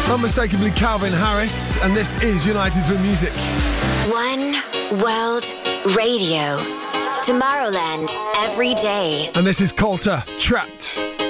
Unmistakably Calvin Harris, and this is United Through Music. One World Radio. Tomorrowland every day. And this is Coulter, Trapped.